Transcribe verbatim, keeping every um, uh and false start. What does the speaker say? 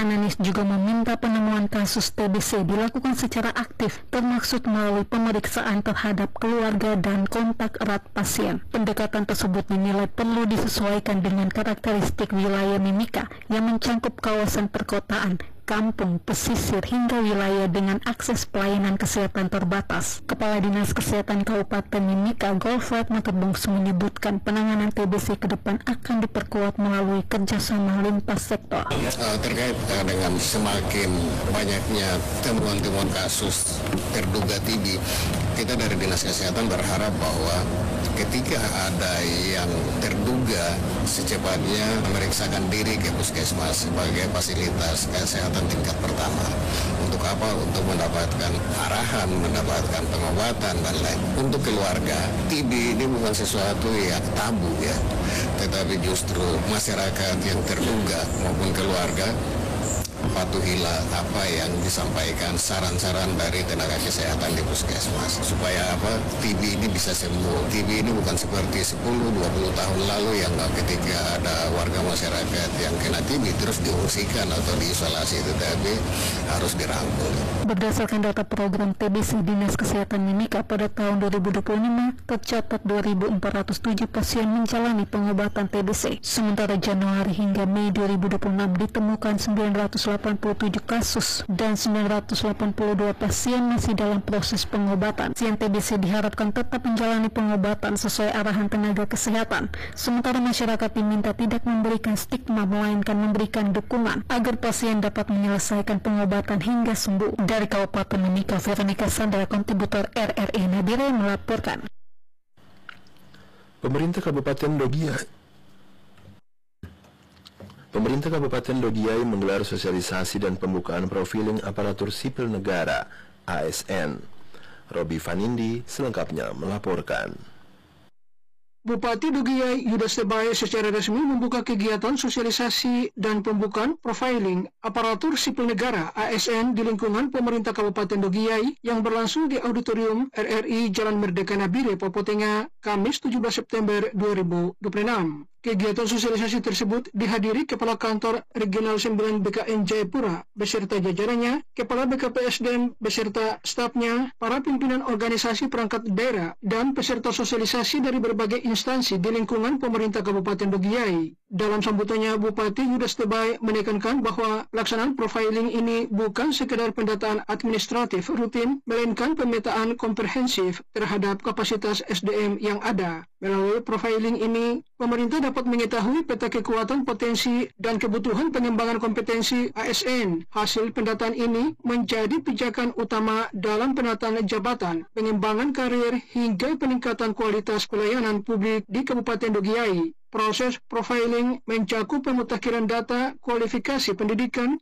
Ananis juga meminta penemuan kasus T B C dilakukan secara aktif, termaksud melalui pemeriksaan terhadap keluarga dan kontak erat pasien. Pendekatan tersebut dinilai perlu disesuaikan dengan karakteristik wilayah Mimika yang mencangkup kawasan perkotaan, kampung, pesisir, hingga wilayah dengan akses pelayanan kesehatan terbatas. Kepala Dinas Kesehatan Kabupaten Mimika, Golfred Matebongsu, menyebutkan penanganan T B C ke depan akan diperkuat melalui kerjasama lintas sektor. Uh, terkait uh, dengan semakin banyaknya temuan-temuan kasus terduga T B, kita dari Dinas Kesehatan berharap bahwa ketika ada yang terduga, secepatnya memeriksakan diri ke puskesmas sebagai fasilitas kesehatan tingkat pertama. Untuk apa? Untuk mendapatkan arahan, mendapatkan pengobatan dan lain. Untuk keluarga, T B ini bukan sesuatu yang tabu ya, tetapi justru masyarakat yang terduga maupun keluarga patuhilah apa yang disampaikan saran-saran dari tenaga kesehatan di puskesmas supaya apa T B ini bisa sembuh. T B ini bukan seperti sepuluh dua puluh tahun lalu yang ketika ada warga masyarakat yang kena T B terus diungsikan atau diisolasi, tetapi harus dirangkul. Berdasarkan data program T B C Dinas Kesehatan Mimika pada tahun dua ribu dua puluh lima, tercatat dua ribu empat ratus tujuh pasien menjalani pengobatan T B C. Sementara Januari hingga Mei dua ribu dua puluh enam ditemukan sembilan ratus delapan puluh tujuh kasus dan sembilan ratus delapan puluh dua pasien masih dalam proses pengobatan. Pasien T B C diharapkan tetap menjalani pengobatan sesuai arahan tenaga kesehatan. Sementara masyarakat diminta tidak memberikan stigma, melainkan memberikan dukungan agar pasien dapat menyelesaikan pengobatan hingga sembuh. Dari Kabupaten Mimika, Veronica Sandra, kontributor R R I Nabire melaporkan. Pemerintah Kabupaten Dogiai Pemerintah Kabupaten Dogiai menggelar sosialisasi dan pembukaan profiling aparatur sipil negara A S N. Robi Vanindi selengkapnya melaporkan. Bupati Dogiai Yudas Tebay secara resmi membuka kegiatan sosialisasi dan pembukaan profiling aparatur sipil negara A S N di lingkungan pemerintah Kabupaten Dogiai yang berlangsung di Auditorium R R I Jalan Merdeka Nabire, Popotenga, Kamis tujuh belas September dua ribu dua puluh enam. Kegiatan sosialisasi tersebut dihadiri Kepala Kantor Regional sembilan B K N Jayapura beserta jajarannya, Kepala B K P S D M beserta stafnya, para pimpinan organisasi perangkat daerah, dan peserta sosialisasi dari berbagai instansi di lingkungan pemerintah Kabupaten Dogiai. Dalam sambutannya, Bupati Yudas Tebay menekankan bahwa pelaksanaan profiling ini bukan sekedar pendataan administratif rutin, melainkan pemetaan komprehensif terhadap kapasitas S D M yang ada. Melalui profiling ini, pemerintah dapat mengetahui peta kekuatan, potensi, dan kebutuhan pengembangan kompetensi A S N. Hasil pendataan ini menjadi pijakan utama dalam penataan jabatan, pengembangan karir, hingga peningkatan kualitas pelayanan publik di Kabupaten Dogiai. Proses profiling mencakup pemutakhiran data, kualifikasi pendidikan,